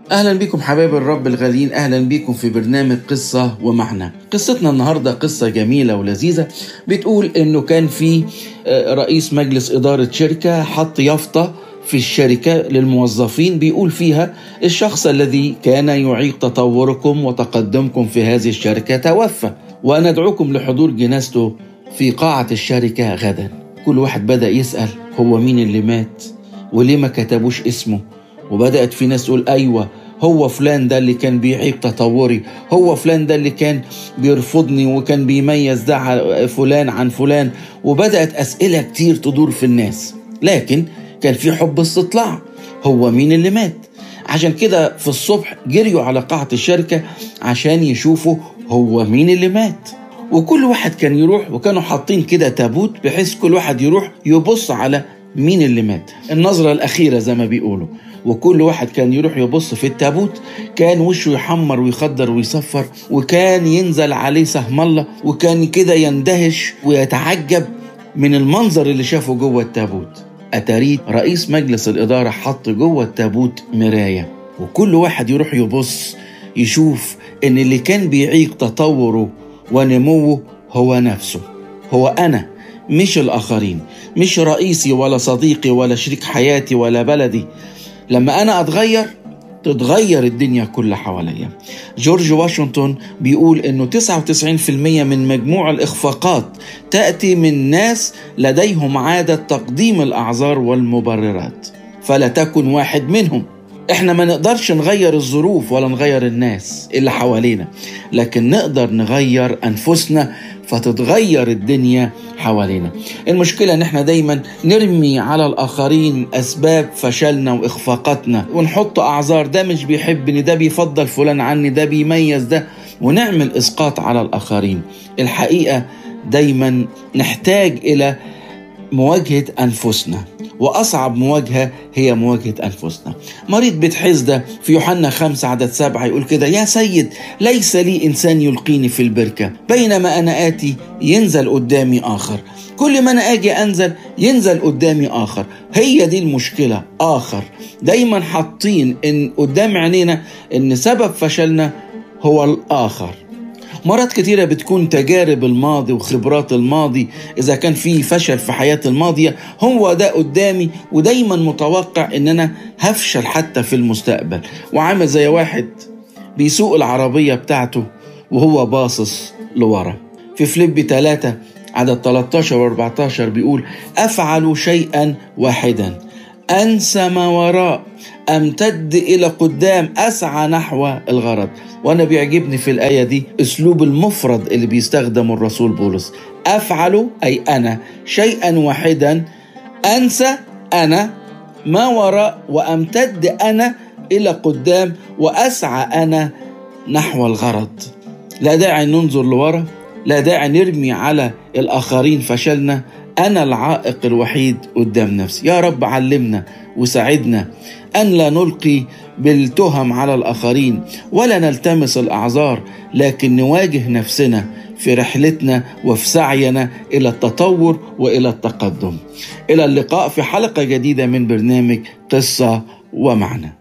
أهلا بكم حبايب الرب الغاليين، أهلا بكم في برنامج قصة ومعنى. قصتنا النهاردة قصة جميلة ولذيذة. بتقول إنه كان في رئيس مجلس إدارة شركة حط يافطة في الشركة للموظفين بيقول فيها: الشخص الذي كان يعيق تطوركم وتقدمكم في هذه الشركة توفى، وندعوكم لحضور جنازته في قاعة الشركة غدا. كل واحد بدأ يسأل هو مين اللي مات وليه ما كتبوش اسمه، وبدأت في ناس تقول أيوة هو فلان ده اللي كان بيعيق تطوري، هو فلان ده اللي كان بيرفضني وكان بيميز ده فلان عن فلان. وبدأت أسئلة كتير تدور في الناس، لكن كان في حب استطلاع هو مين اللي مات. عشان كده في الصبح جريوا على قاعة الشركة عشان يشوفوا هو مين اللي مات، وكل واحد كان يروح، وكانوا حاطين كده تابوت بحيث كل واحد يروح يبص على مين اللي مات، النظرة الأخيرة زي ما بيقولوا. وكل واحد كان يروح يبص في التابوت كان وشه يحمر ويخضر ويصفر، وكان ينزل عليه سهم الله، وكان كده يندهش ويتعجب من المنظر اللي شافه جوه التابوت. أتاريد رئيس مجلس الإدارة حط جوه التابوت مراية، وكل واحد يروح يبص يشوف إن اللي كان بيعيق تطوره ونموه هو نفسه، هو أنا، مش الآخرين، مش رئيسي ولا صديقي ولا شريك حياتي ولا بلدي. لما أنا أتغير تتغير الدنيا كلها حواليا. جورج واشنطن بيقول إنه 99% من مجموع الإخفاقات تأتي من ناس لديهم عادة تقديم الأعذار والمبررات، فلا تكن واحد منهم. إحنا ما نقدرش نغير الظروف ولا نغير الناس اللي حوالينا، لكن نقدر نغير أنفسنا فتتغير الدنيا حوالينا. المشكلة ان احنا دايما نرمي على الآخرين أسباب فشلنا وإخفاقاتنا ونحط أعذار، ده مش بيحبني، ده بيفضل فلان عني، ده بيميز ده، ونعمل إسقاط على الآخرين. الحقيقة دايما نحتاج إلى مواجهة أنفسنا، وأصعب مواجهة هي مواجهة أنفسنا. مريض بيت حزدة في يوحنا 5:7 يقول كده: يا سيد ليس لي إنسان يلقيني في البركة، بينما أنا آتي ينزل قدامي آخر، كل ما أنا آجي أنزل ينزل قدامي آخر. هي دي المشكلة، آخر. دايما حاطين إن قدام عينينا إن سبب فشلنا هو الآخر. مرات كتيرة بتكون تجارب الماضي وخبرات الماضي، إذا كان في فشل في حياة الماضية هو ده قدامي، ودايما متوقع إن أنا هفشل حتى في المستقبل. وعامل زي واحد بيسوق العربية بتاعته وهو باصص لورا. في فيليبي 3:13-14 بيقول: أفعل شيئا واحدا، أنسى ما وراء، أمتد إلى قدام، أسعى نحو الغرض. وأنا بيعجبني في الآية دي أسلوب المفرد اللي بيستخدمه الرسول بولس: أفعل أي أنا، شيئا واحدا، أنسى أنا ما وراء، وأمتد أنا إلى قدام، وأسعى أنا نحو الغرض. لا داعي ننظر لورا، لا داعي نرمي على الآخرين فشلنا. أنا العائق الوحيد قدام نفسي. يا رب علمنا وساعدنا أن لا نلقي بالتهم على الآخرين ولا نلتمس الأعذار، لكن نواجه نفسنا في رحلتنا وفي سعينا إلى التطور وإلى التقدم. إلى اللقاء في حلقة جديدة من برنامج قصة ومعنى.